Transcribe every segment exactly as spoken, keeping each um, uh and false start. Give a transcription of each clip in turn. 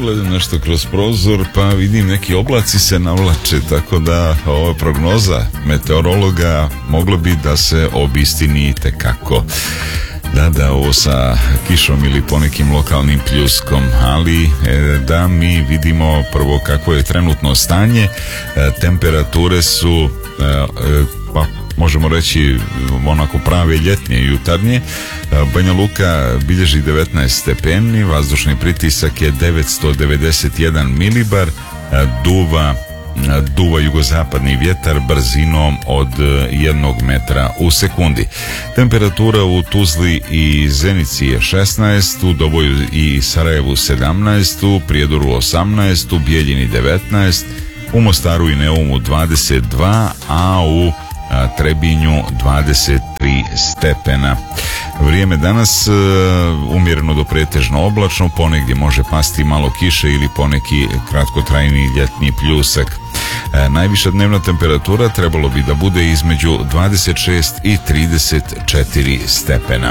gledam nešto kroz prozor, pa vidim neki oblaci se navlače, tako da ova prognoza meteorologa moglo bi da se obistini tekako. Da, da, ovo sa kišom ili ponekim lokalnim pljuskom, ali e, da mi vidimo prvo kako je trenutno stanje. E, temperature su e, e, pa možemo reći onako prave ljetnje i jutarnje. E, Banja Luka bilježi devetnaest stepeni, vazdušni pritisak je devetsto devedeset jedan milibar, e, duva duva jugozapadni vjetar brzinom od jednog metra u sekundi. Temperatura u Tuzli i Zenici je šesnaest, u Doboju i Sarajevu sedamnaest, u Prijedoru osamnaest, u Bijeljini devetnaest, u Mostaru i Neumu dvadeset dva, a u Trebinju dvadeset tri stepena. Vrijeme danas umjereno do pretežno oblačno, ponegdje može pasti malo kiše ili poneki kratkotrajni ljetni pljusak. Najviša dnevna temperatura trebalo bi da bude između dvadeset šest i trideset četiri stepena.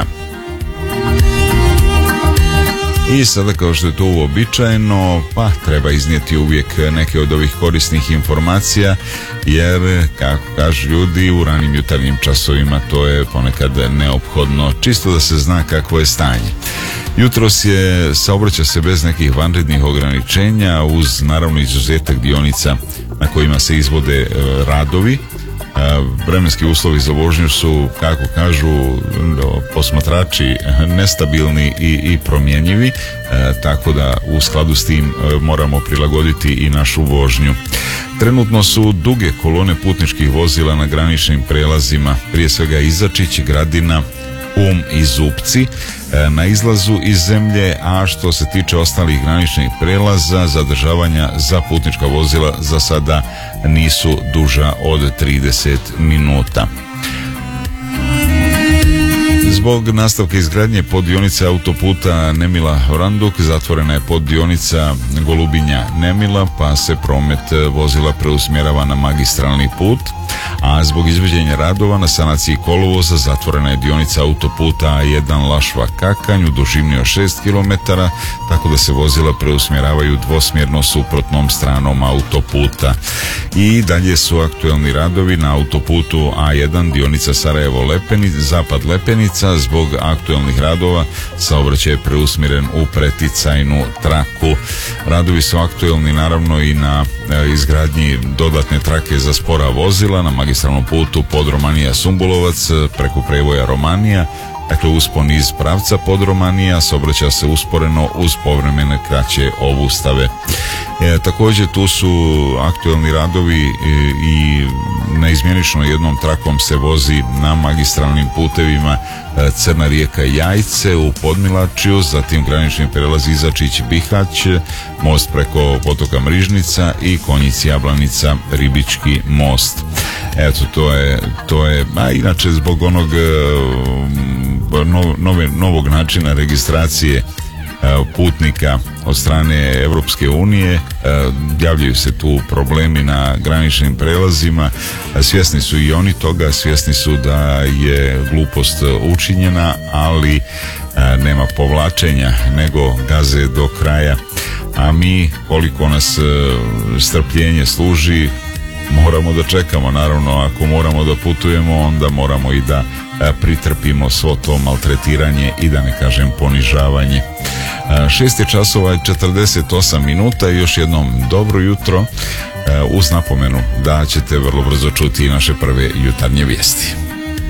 I sada, kao što je to uobičajeno, pa treba iznijeti uvijek neke od ovih korisnih informacija, jer, kako kažu ljudi, u ranim jutarnjim časovima to je ponekad neophodno, čisto da se zna kakvo je stanje. Jutros je, saobraća se bez nekih vanrednih ograničenja, uz naravno izuzetak dionica na kojima se izvode radovi. Vremenski uslovi za vožnju su, kako kažu posmatrači, nestabilni i, i promjenjivi, e, tako da u skladu s tim e, moramo prilagoditi i našu vožnju. Trenutno su duge kolone putničkih vozila na graničnim prelazima, prije svega Izačić, Gradina, Um i Zupci e, na izlazu iz zemlje, a što se tiče ostalih graničnih prelaza, zadržavanja za putnička vozila za sada nisu duža od trideset minuta. Zbog nastavka izgradnje poddionica autoputa Nemila-Randuk zatvorena je poddionica Golubinja-Nemila, pa se promet vozila preusmjerava na magistralni put, a zbog izvođenja radova na sanaciji kolovoza zatvorena je dionica autoputa A jedan Lašva-Kakanj u dužini od šest kilometara, tako da se vozila preusmjeravaju dvosmjerno suprotnom stranom autoputa. I dalje su aktuelni radovi na autoputu A jedan dionica Sarajevo-Lepenica, Zapad-Lepenica. Zbog aktuelnih radova saobraćaj je preusmjeren u preticajnu traku. Radovi su aktuelni naravno i na e, izgradnji dodatne trake za spora vozila na magistralnom putu Podromanija-Sumbulovac preko prevoja Romanija. Dakle, uspon iz pravca Podromanija saobraća se usporeno uz povremene kraće obustave. E, također tu su aktuelni radovi e, i neizmjenično jednom trakom se vozi na magistralnim putevima e, Crna rijeka Jajce u Podmilačju, zatim granični prelaz Izačić Bihać, most preko potoka Mrižnica i Konjic Jablanica Ribički most. Eto, to je, to je, a inače zbog onog nove, novog načina registracije putnika od strane Europske unije, javljaju se tu problemi na graničnim prelazima. Svjesni su i oni toga, svjesni su da je glupost učinjena, ali nema povlačenja, nego gaze do kraja. A mi, koliko nas strpljenje služi, moramo da čekamo. Naravno, ako moramo da putujemo, onda moramo i da pritrpimo svo to maltretiranje i da ne kažem ponižavanje. Šest je časova i četrdeset osam minuta i još jednom dobro jutro, uz napomenu da ćete vrlo brzo čuti naše prve jutarnje vijesti.